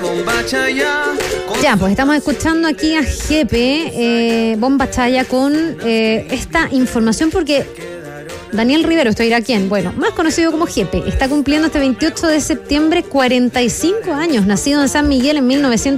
Ya, pues estamos escuchando aquí a Jepe, Bomba Chaya, con esta información porque Daniel Rivero, ¿esto dirá quién? Bueno, más conocido como Jepe, está cumpliendo este 28 de septiembre 45 años, nacido en San Miguel en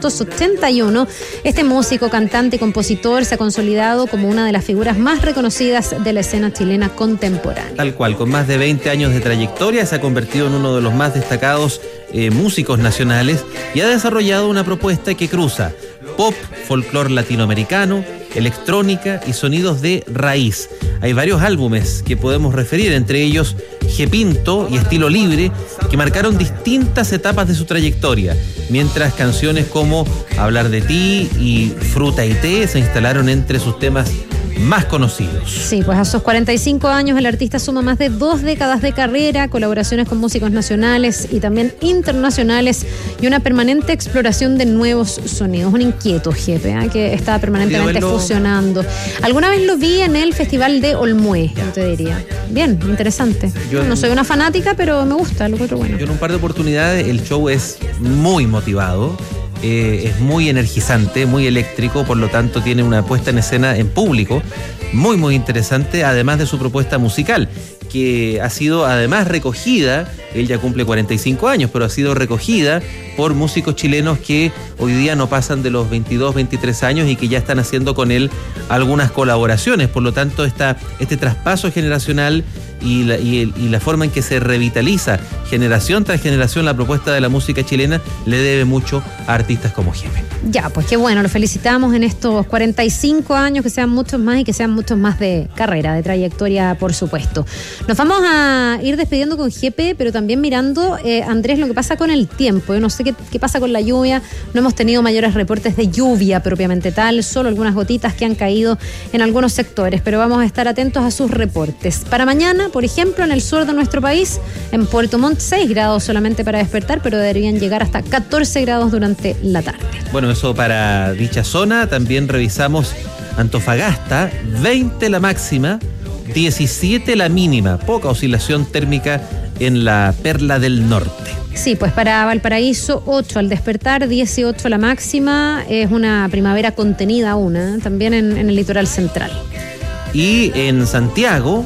1981. Este músico, cantante y compositor se ha consolidado como una de las figuras más reconocidas de la escena chilena contemporánea. Tal cual, con más de 20 años de trayectoria, se ha convertido en uno de los más destacados músicos nacionales y ha desarrollado una propuesta que cruza pop, folclore latinoamericano, electrónica y sonidos de raíz. Hay varios álbumes que podemos referir, entre ellos Jepinto y Estilo Libre, que marcaron distintas etapas de su trayectoria, mientras canciones como Hablar de ti y Fruta y Té se instalaron entre sus temas más conocidos. Sí, pues a sus 45 años el artista suma más de 2 décadas de carrera, colaboraciones con músicos nacionales y también internacionales y una permanente exploración de nuevos sonidos. Un inquieto Jepe, que está permanentemente fusionando. Alguna vez lo vi en el Festival de Olmué, yo te diría. Bien, interesante. Yo no soy una fanática, pero me gusta, lo encuentro bueno. Yo en un par de oportunidades, el show es muy motivado. Es muy energizante, muy eléctrico, por lo tanto tiene una puesta en escena en público muy muy interesante, además de su propuesta musical, que ha sido además recogida, él ya cumple 45 años, pero ha sido recogida por músicos chilenos que hoy día no pasan de los 22, 23 años y que ya están haciendo con él algunas colaboraciones. Por lo tanto, este traspaso generacional y la forma en que se revitaliza generación tras generación la propuesta de la música chilena le debe mucho a artistas como Jepe. Ya, pues qué bueno, lo felicitamos en estos 45 años, que sean muchos más y que sean muchos más de carrera, de trayectoria, por supuesto. Nos vamos a ir despidiendo con Jepe, pero también mirando, Andrés, lo que pasa con el tiempo. Yo no sé qué pasa con la lluvia, no hemos tenido mayores reportes de lluvia propiamente tal, solo algunas gotitas que han caído en algunos sectores, pero vamos a estar atentos a sus reportes. Para mañana, por ejemplo, en el sur de nuestro país, en Puerto Montt, 6 grados solamente para despertar, pero deberían llegar hasta 14 grados durante la tarde. Bueno, eso para dicha zona. También revisamos Antofagasta, 20 la máxima, 17 la mínima, poca oscilación térmica en la Perla del Norte. Sí, pues para Valparaíso, 8 al despertar, 18 la máxima, es una primavera contenida aún, también en el litoral central. Y en Santiago,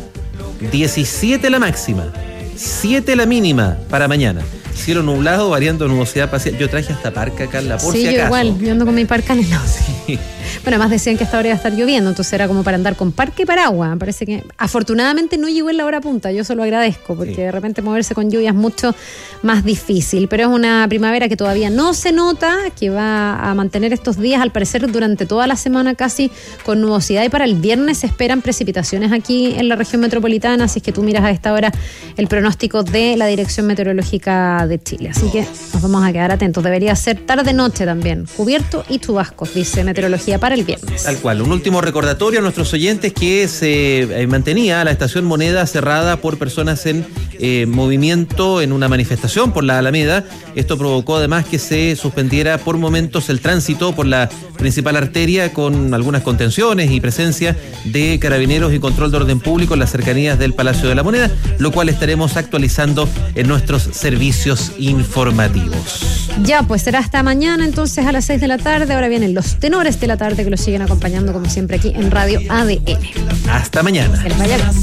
17 la máxima, 7 la mínima para mañana. Cielo nublado, variando nubosidad parcial. Yo traje hasta parca, Carla, por si acaso. Sí, yo igual, yo ando con mi parca en el lado. Sí. Bueno, además decían que esta hora iba a estar lloviendo, entonces era como para andar con parca y paraguas. Parece que afortunadamente no llegó en la hora punta, yo se lo agradezco, porque de repente moverse con lluvia es mucho más difícil. Pero es una primavera que todavía no se nota, que va a mantener estos días, al parecer durante toda la semana casi, con nubosidad, y para el viernes se esperan precipitaciones aquí en la región metropolitana, así es que tú miras a esta hora el pronóstico de la Dirección Meteorológica de Chile. Así que nos vamos a quedar atentos. Debería ser tarde-noche también, cubierto y chubascos, dice Meteorología para el viernes. Tal cual. Un último recordatorio a nuestros oyentes que se mantenía la estación Moneda cerrada por personas en movimiento en una manifestación por la Alameda. Esto provocó además que se suspendiera por momentos el tránsito por la principal arteria, con algunas contenciones y presencia de carabineros y control de orden público en las cercanías del Palacio de la Moneda, lo cual estaremos actualizando en nuestros servicios informativos. Ya, pues será hasta mañana entonces a las 6 de la tarde. Ahora vienen los tenores de la tarde que los siguen acompañando como siempre aquí en Radio ADN. Hasta mañana. Que les vaya bien.